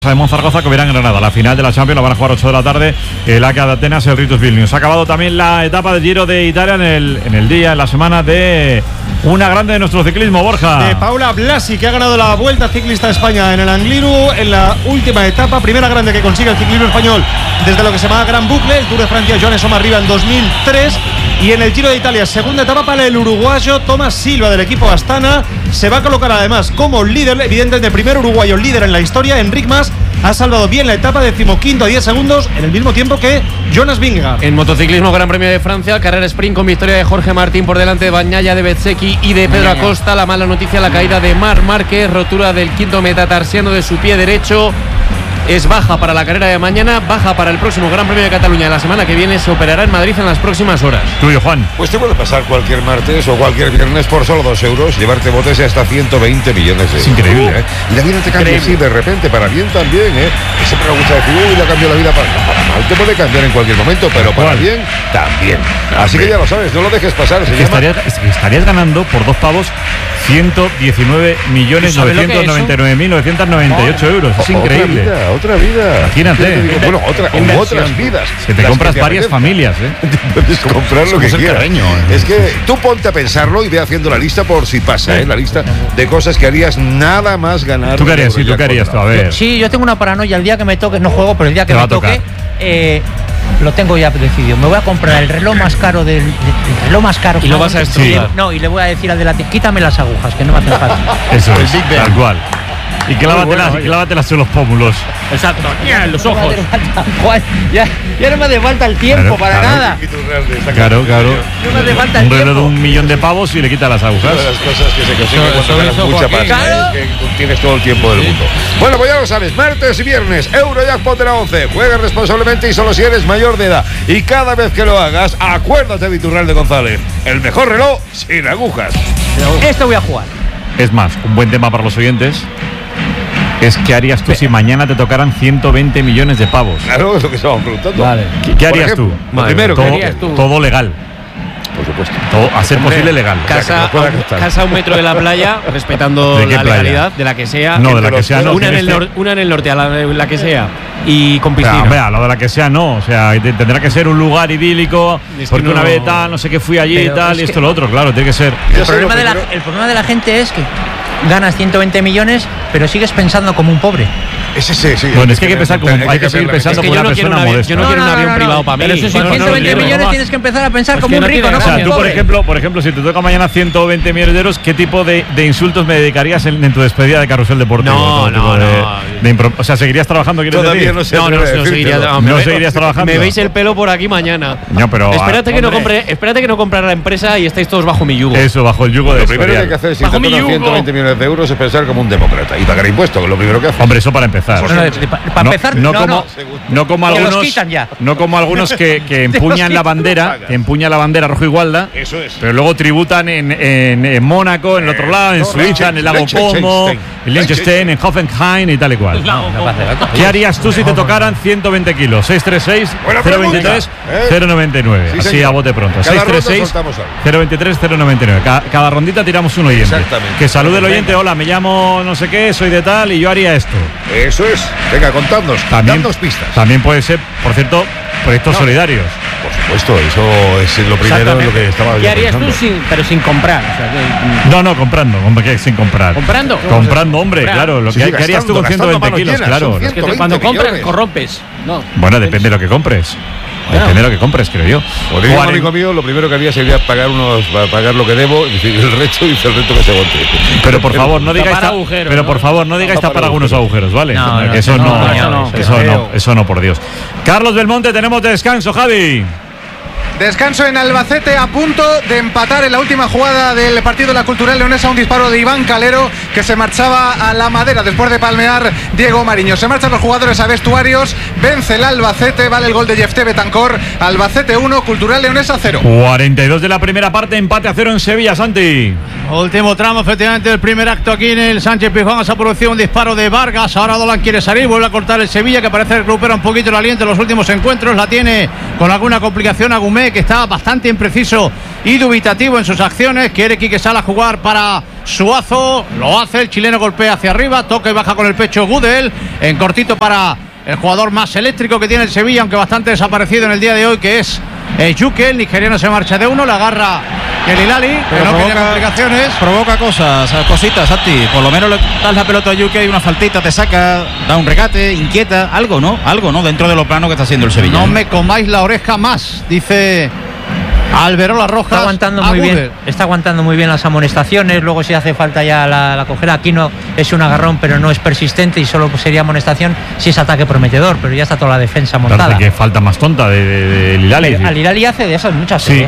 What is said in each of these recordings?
de Monzaragoza que verán en Granada. La final de la Champions la van a jugar 8 de la tarde el AEK de Atenas, el Ritus Vilnius. Ha acabado también la etapa del Giro de Italia en la semana de una grande de nuestro ciclismo, Borja. De Paula Blasi, que ha ganado la Vuelta Ciclista de España en el Angliru en la última etapa, primera grande que consigue el ciclismo español desde lo que se llama Gran Bucle, el Tour de Francia Joan Soma arriba en 2003. Y en el Giro de Italia, segunda etapa para el uruguayo Tomás Silva del equipo Astana. Se va a colocar además como líder, evidentemente el primer uruguayo líder en la historia. Enric Mas ha salvado bien la etapa, 15º a 10 segundos, en el mismo tiempo que Jonas Vingegaard. En motociclismo, Gran Premio de Francia, carrera sprint con victoria de Jorge Martín por delante de Bagnaia, de Bezzecchi y de Pedro Acosta. La mala noticia, la caída de Marc Márquez, rotura del quinto metatarsiano de su pie derecho. Es baja para la carrera de mañana, baja para el próximo Gran Premio de Cataluña de la semana que viene. Se operará en Madrid en las próximas horas. Tuyo, Juan. Pues te puede pasar cualquier martes o cualquier viernes por solo 2 euros, llevarte botes de hasta 120 millones de euros. Es increíble, ¿eh? Y la vida te cambia así de repente, para bien también, ¿eh? Siempre me gusta decir, uy, ya cambió la vida para mal. Te puede cambiar en cualquier momento, pero para bien también. Así que ya lo sabes, no lo dejes pasar. Estarías ganando por 2 pavos 119.999.998 euros. Es increíble. Otra vida. Imagínate. Bueno, otras vidas. Que te compras varias familias, ¿eh? Puedes comprar lo que quieras. Carreño, Es que tú ponte a pensarlo y ve haciendo la lista por si pasa, ¿eh? La lista de cosas que harías nada más ganar. ¿Tú qué harías? Sí, ¿tú qué harías tú? A ver. Sí, yo tengo una paranoia. El día que me toque, no juego, pero el día que me toque, lo tengo ya decidido. Me voy a comprar el reloj más caro el reloj más caro. Y lo vas a estudiar. No, y le voy a decir al de la quítame las agujas, que no me hacen falta. Eso es, tal cual. Y clávatelas en los pómulos. Exacto, en los ojos. Ya no me hace falta el tiempo para nada. Claro. No me hace falta el un reloj de tiempo. 1.000.000 de pavos y le quita las agujas. Una de las cosas que se consiguen cuando ganas mucha pasta, Claro. que tienes todo el tiempo del mundo. Bueno, pues ya lo sabes, martes y viernes, Eurojackpot de la 11. Juega responsablemente y solo si eres mayor de edad. Y cada vez que lo hagas, acuérdate de Iturralde González. El mejor reloj sin agujas. Esto voy a jugar. Es más, un buen tema para los oyentes es ¿qué harías tú si mañana te tocaran 120 millones de pavos? Claro, es lo que estábamos preguntando. Vale. ¿Qué harías tú? Lo primero, todo, ¿qué harías tú? todo legal. Por supuesto. Todo, a ser posible legal. Casa a 1 metro de la playa, respetando ¿De qué la playa? legalidad, de la que sea. No, de la que sea no. Una en el norte, a la que sea. Y con piscina. Vea, lo de la que sea no. O sea, tendrá que ser un lugar idílico. Porque una vez tal, no sé qué fui allí y tal, y esto lo otro. Claro, tiene que ser. El problema de la gente es que ganas 120 millones, pero sigues pensando como un pobre. Sí. Bueno, es que hay que pensar hay que seguir pensando como una persona modesta. Yo no quiero un avión privado para mí. Pero si son 120 millones tienes que empezar a pensar como un rico, no O sea, como un tú, pobre. por ejemplo, si te toca mañana 120 millones de euros, ¿qué tipo de insultos me dedicarías en tu despedida de Carrusel Deportivo? O sea, ¿seguirías trabajando? Todavía no sé. No seguirías trabajando. Me veis el pelo por aquí mañana. No, pero espérate que no compre la empresa y estáis todos bajo mi yugo. Eso, bajo el yugo de Lo primero que hay que hacer si te tocan 120 millones de euros es pensar como un demócrata y pagar impuestos, que es lo primero que haces. Hombre, eso para empezar. Para empezar, no como Que algunos, los quitan ya. no como algunos que empuñan la bandera, rojo igualda, Eso es. pero luego tributan en Mónaco, en el otro lado, en Suiza, en el lago Como, en Liechtenstein, en Hoffenheim y tal y cual. ¿Qué harías tú si te tocaran 120 kilos? 636-023-099. Así a bote pronto. 636-023-099. Cada rondita tiramos un oyente. Exactamente. Que salude el oyente. Hola, me llamo no sé qué, soy de tal y yo haría esto. Eso es. Venga, contadnos. Dadnos pistas. También puede ser, por cierto, proyectos solidarios. Por supuesto, eso es lo primero en lo que estaba ¿Qué harías pensando. tú pero sin comprar? O sea, No, comprando, hombre, ¿qué? Sin comprar. ¿Comprando? Comprando, hombre, claro. Lo Sí, que harías tú con gastando 120 kilos, manos claro. llenas, Es que 120 cuando compras, millones. corrompes. No. Bueno, depende de lo que compres. Depende de lo que compres, creo yo. Como digo un amigo mío, lo primero que haría sería pagar lo que debo y el resto que se aguante. Pero por favor, no digáis Tapar agujeros, pero ¿no? por favor, no digáis tapar algunos agujeros, ¿vale? No, Eso no, por Dios. Carlos Belmonte, tenemos descanso, Javi. Descanso en Albacete, a punto de empatar en la última jugada del partido de la Cultural Leonesa, un disparo de Iván Calero que se marchaba a la madera después de palmear Diego Mariño. Se marchan los jugadores a vestuarios, vence el Albacete, vale el gol de Jefté Betancor. Albacete 1, Cultural Leonesa 0. 42 de la primera parte, empate a 0 en Sevilla, Santi. Último tramo, efectivamente, del primer acto aquí en el Sánchez Pizjuán. Se ha producido un disparo de Vargas. Ahora Dolan quiere salir, vuelve a cortar el Sevilla, que parece recupera un poquito el aliento en los últimos encuentros. La tiene con alguna complicación Agumé, que está bastante impreciso y dubitativo en sus acciones. Quiere Quique Sala jugar para Suazo lo hace, el chileno golpea hacia arriba, toca y baja con el pecho Gudel, en cortito para el jugador más eléctrico que tiene el Sevilla, aunque bastante desaparecido en el día de hoy, que es Yuke. El nigeriano se marcha de uno, la agarra el Hilali, que no tiene complicaciones. Provoca cositas, Santi. Por lo menos le das la pelota a Yuke, hay una faltita, te saca, da un regate, inquieta, algo, ¿no? Dentro de lo plano que está haciendo el Sevilla. No me comáis la oreja más, dice Alberola Rojas. Está aguantando muy bien las amonestaciones. Luego si hace falta ya la cogera. Aquí no es un agarrón, pero no es persistente y solo sería amonestación si es ataque prometedor, pero ya está toda la defensa montada. Parece que falta más tonta de Hilali. Al Hilali hace de esas muchas. Sí.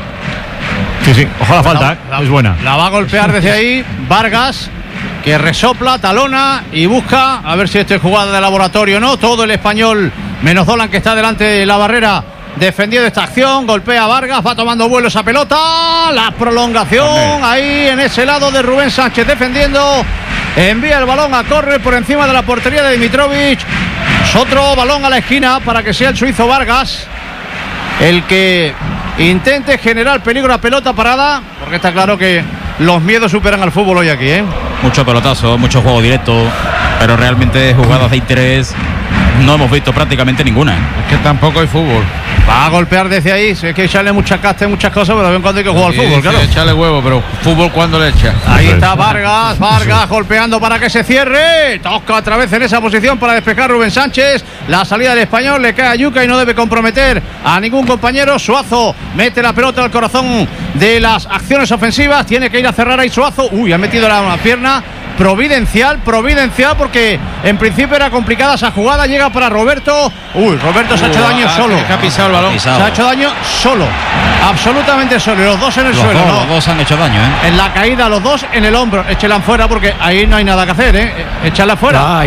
Ojalá falta, es buena. La va a golpear desde ahí Vargas, que resopla, talona y busca a ver si esto es jugada de laboratorio o no. Todo el español menos Dolan, que está delante de la barrera defendiendo esta acción. Golpea a Vargas, va tomando vuelo esa pelota, la prolongación ahí en ese lado de Rubén Sánchez defendiendo, envía el balón a córner por encima de la portería de Dimitrovic. Otro balón a la esquina para que sea el suizo Vargas el que intente generar peligro a pelota parada, porque está claro que los miedos superan al fútbol hoy aquí, ¿eh? Mucho pelotazo, mucho juego directo, pero realmente jugadas de interés no hemos visto prácticamente ninguna. Es que tampoco hay fútbol. Va a golpear desde ahí, hay que echarle mucha casta y muchas cosas, pero de vez en cuando hay que jugar al fútbol, claro. Echarle huevo, pero fútbol cuando le echa. Ahí está Vargas golpeando para que se cierre. Toca otra vez en esa posición para despejar Rubén Sánchez. La salida del español le cae a Yuka y no debe comprometer a ningún compañero. Suazo mete la pelota al corazón de las acciones ofensivas. Tiene que ir a cerrar ahí Suazo. Ha metido una pierna. Providencial, porque en principio era complicada esa jugada. Llega para Roberto. Roberto se ha hecho daño solo. Que ha pisado el balón. Se ha hecho daño solo, absolutamente solo. Y los dos en el suelo. Los dos han hecho daño, ¿eh? En la caída, los dos en el hombro. Échela fuera porque ahí no hay nada que hacer, ¿eh? Echarla fuera.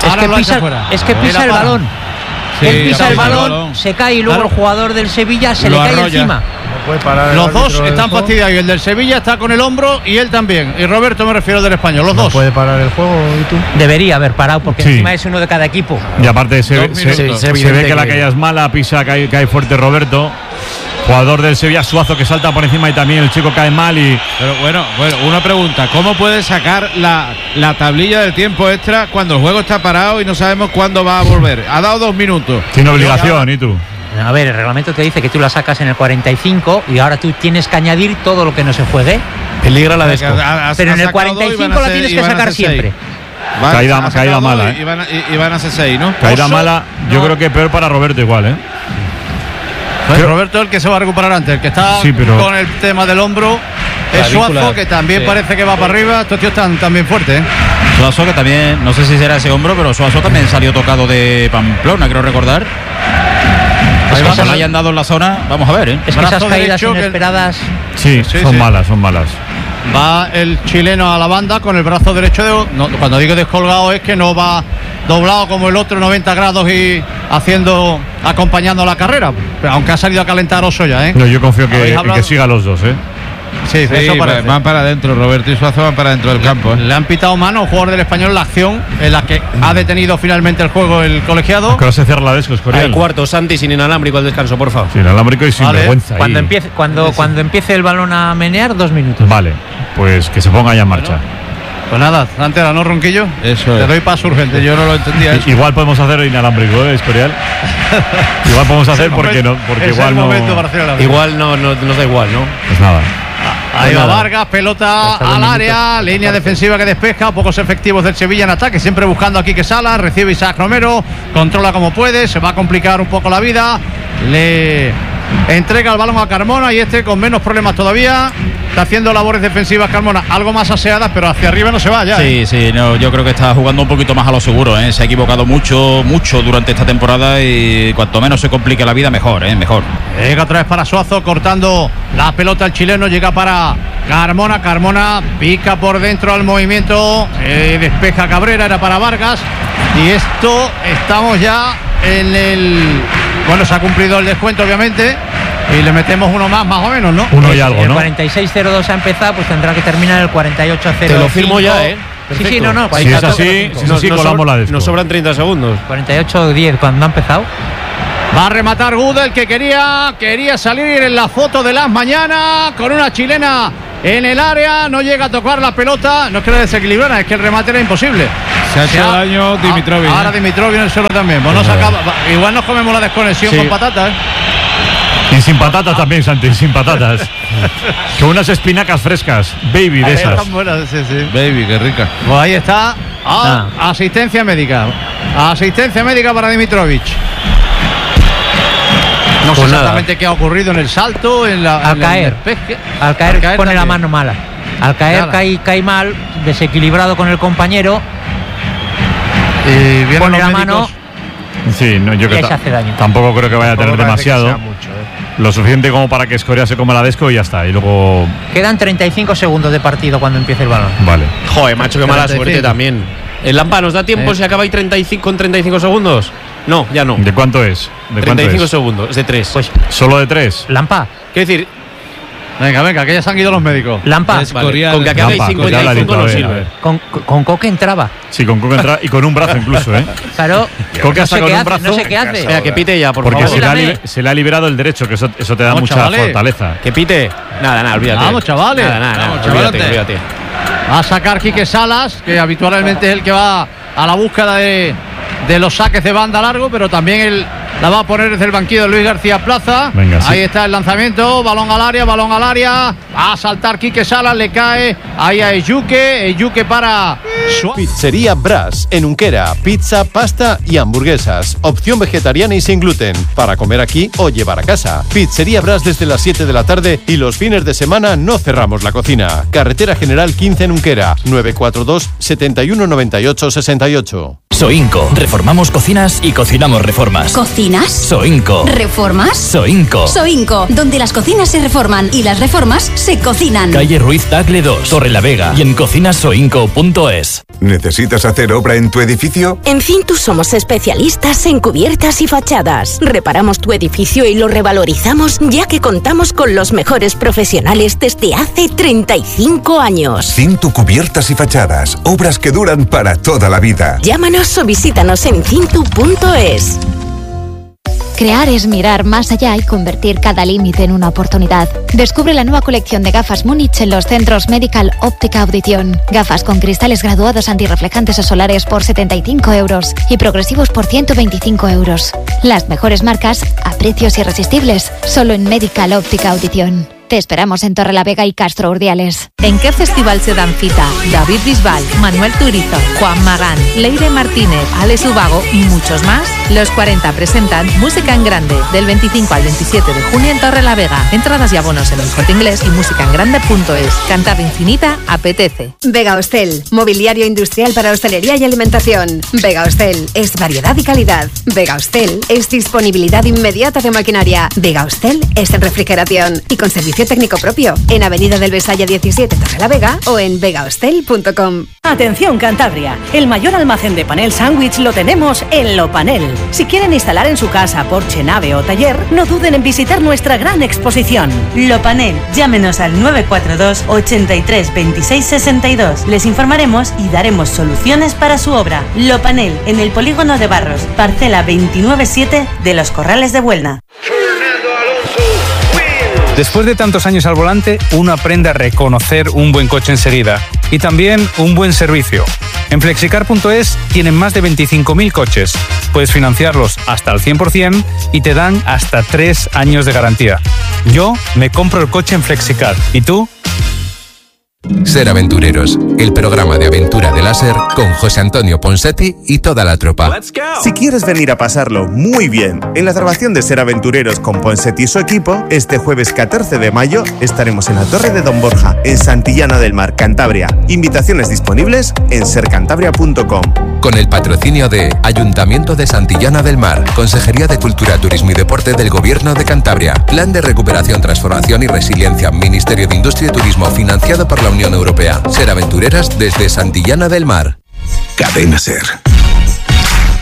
Es que pisa el balón. Él pisa el balón, se cae y luego el jugador del Sevilla se le cae encima. Los dos están fastidiados. El del Sevilla está con el hombro y él también. Y Roberto, me refiero, del español. Los dos. ¿Puede parar el juego y tú? Debería haber parado porque encima es uno de cada equipo. Y aparte se ve que la caída es mala, pisa, cae fuerte Roberto. Jugador del Sevilla, Suazo, que salta por encima y también el chico cae mal. Pero bueno, una pregunta: ¿cómo puede sacar la tablilla del tiempo extra cuando el juego está parado y no sabemos cuándo va a volver? Ha dado 2 minutos. Sin obligación, ¿y tú? A ver, el reglamento te dice que tú la sacas en el 45 y ahora tú tienes que añadir todo lo que no se juegue. Peligra la desco. Pero en el 45 la tienes que sacar siempre. Caída mala, y van a ser 6, ¿no? Caída mala, yo creo que peor para Roberto igual, ¿eh? Roberto el que se va a recuperar antes, el que está con el tema del hombro es Suazo, que también parece que va para arriba. Estos tíos están también fuertes, ¿eh? Suazo, que también, no sé si será ese hombro, pero Suazo también salió tocado de Pamplona, creo recordar. Cuando le hayan dado en la zona, vamos a ver, ¿eh? Es que esas caídas inesperadas son malas. Va el chileno a la banda con el brazo derecho. Cuando digo descolgado es que no va doblado como el otro 90 grados y acompañando la carrera, aunque ha salido a calentar Osoya, ¿eh? No, yo confío que siga los dos, ¿eh? Sí, eso parece. Van para adentro, Roberto y Suazo van para adentro del campo, ¿eh? Le han pitado mano a un jugador del español la acción en la que ha detenido finalmente el juego el colegiado. Ahora se cierra la desco, Escorial. El cuarto, Santi, sin inalámbrico al descanso, por favor. Sin inalámbrico y sin vergüenza. Cuando empiece el balón a menear, 2 minutos. Vale, pues que se ponga ya en marcha. Pues nada, antes era, ¿no, Ronquillo? Eso Te doy paso urgente. Yo no lo entendía. Igual podemos hacer inalámbrico, Escorial. Igual podemos hacer porque igual no. Igual no nos da igual, ¿no? Pues nada. Ahí va Vargas, pelota al área, línea defensiva que despeja, pocos efectivos del Sevilla en ataque, siempre buscando aquí que Sala, recibe Isaac Romero, controla como puede, se va a complicar un poco la vida, le entrega el balón a Carmona y con menos problemas todavía está haciendo labores defensivas Carmona, algo más aseadas, pero hacia arriba no se va ya. Sí, no, yo creo que está jugando un poquito más a lo seguro, ¿eh? Se ha equivocado mucho durante esta temporada y cuanto menos se complique la vida, mejor. Llega otra vez para Suazo, cortando la pelota el chileno, llega para Carmona pica por dentro al movimiento, despeja Cabrera, era para Vargas y estamos ya en el... Bueno, se ha cumplido el descuento obviamente y le metemos uno más o menos, ¿no? Uno y algo, ¿no? El 46-02 ha empezado, pues tendrá que terminar el 48-05. Te lo firmo ya, ¿eh? Perfecto. Sí, no. Si es así, colamos la desco. Nos sobran 30 segundos. 48-10 cuando ha empezado. Va a rematar Gudel, que quería salir en la foto de las mañanas con una chilena en el área, no llega a tocar la pelota. No es que la desequilibrara, es que el remate era imposible. Se ha hecho daño Dimitrovic. Ahora Dimitrovic en el suelo también. Pues igual nos comemos la desconexión con patatas. Y sin patatas también, Santi, sin patatas. Con unas espinacas frescas, baby de esas. Buenas, sí. Baby, qué rica. Pues ahí está. Asistencia médica. Asistencia médica para Dimitrovic. No sé exactamente qué ha ocurrido en el salto, Al caer pone la mano mala. Al caer cae mal, desequilibrado con el compañero. Y pone la mano. Sí, no, yo creo se hace daño. Tampoco creo que vaya a tener demasiado. Lo suficiente como para que Escoria se coma la desco y ya está. Y luego. Quedan 35 segundos de partido cuando empiece el balón. Vale. Joder, macho, qué mala suerte también. ¿El Lampa nos da tiempo si acaba ahí 35 segundos? No, ya no. ¿De cuánto es? ¿De 35 segundos, es de 3. Pues, ¿solo de 3? Lampa. Quiero decir. Venga, que ya se han ido los médicos. Lampa. Vale. Con que acabe 55 no sirve. Con Coque entraba. Sí, con Coque entraba y con un brazo incluso, ¿eh? Claro. Coque hasta con un brazo. No sé qué hace. Venga, que pite ya, por porque favor. Porque se le ha liberado el derecho, que eso te da mucha fortaleza. Que pite. Nada, olvídate. Vamos, chavales. Nada, olvídate. Va a sacar Quique Salas, que habitualmente es el que va a la búsqueda de los saques de banda largo, pero también la va a poner desde el banquillo de Luis García Plaza. Venga, ahí está el lanzamiento, balón al área, va a saltar Quique Salas, le cae ahí a Eyuque para Pizzería Brás, en Unquera, pizza, pasta y hamburguesas, opción vegetariana y sin gluten, para comer aquí o llevar a casa. Pizzería Brás desde las 7 de la tarde y los fines de semana no cerramos la cocina. Carretera General 15 en Unquera, 942 71 98 68. Soinco. Reformamos cocinas y cocinamos reformas. ¿Cocinas? Soinco. ¿Reformas? Soinco. Soinco, donde las cocinas se reforman y las reformas se cocinan. Calle Ruiz Tagle 2, Torrelavega y en cocinasoinco.es. ¿Necesitas hacer obra en tu edificio? En Cintus somos especialistas en cubiertas y fachadas. Reparamos tu edificio y lo revalorizamos ya que contamos con los mejores profesionales desde hace 35 años. Cintu Cubiertas y Fachadas. Obras que duran para toda la vida. Llámanos o visítanos en cintu.es. Crear es mirar más allá y convertir cada límite en una oportunidad. Descubre la nueva colección de gafas Múnich en los centros Medical Óptica Audición. Gafas con cristales graduados antirreflejantes o solares por 75 euros y progresivos por 125 euros. Las mejores marcas a precios irresistibles, solo en Medical Óptica Audición. Te esperamos en Torrelavega y Castro Urdiales. ¿En qué festival se dan cita? David Bisbal, Manuel Turizo, Juan Magán, Leire Martínez, Alex Ubago y muchos más. Los 40 presentan Música en Grande del 25 al 27 de junio en Torrelavega. Entradas y abonos en el Corte Inglés y musicaengrande.es. Cantada infinita apetece. Vega Hostel, mobiliario industrial para hostelería y alimentación. Vega Hostel es variedad y calidad. Vega Hostel es disponibilidad inmediata de maquinaria. Vega Hostel es en refrigeración y con servicio técnico propio en Avenida del Besaya 17 Torrelavega o en vegahostel.com. Atención Cantabria, el mayor almacén de panel sándwich lo tenemos en Lopanel. Si quieren instalar en su casa, porche, nave o taller, no duden en visitar nuestra gran exposición. Lopanel, llámenos al 942 83 26 62. Les informaremos y daremos soluciones para su obra. Lopanel, en el Polígono de Barros, parcela 29-7 de Los Corrales de Buelna. Después de tantos años al volante, uno aprende a reconocer un buen coche enseguida y también un buen servicio. En Flexicar.es tienen más de 25.000 coches. Puedes financiarlos hasta el 100% y te dan hasta 3 años de garantía. Yo me compro el coche en Flexicar. ¿Y tú? Ser Aventureros, el programa de aventura de láser con José Antonio Ponsetti y toda la tropa. Si quieres venir a pasarlo muy bien en la grabación de Ser Aventureros con Ponsetti y su equipo, este jueves 14 de mayo estaremos en la Torre de Don Borja, en Santillana del Mar, Cantabria. Invitaciones disponibles en sercantabria.com. Con el patrocinio de Ayuntamiento de Santillana del Mar, Consejería de Cultura, Turismo y Deporte del Gobierno de Cantabria, Plan de Recuperación, Transformación y Resiliencia, Ministerio de Industria y Turismo, financiado por la Unión Europea. Ser Aventureras desde Santillana del Mar. Cadena Ser.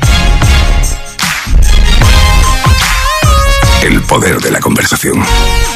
El poder de la conversación.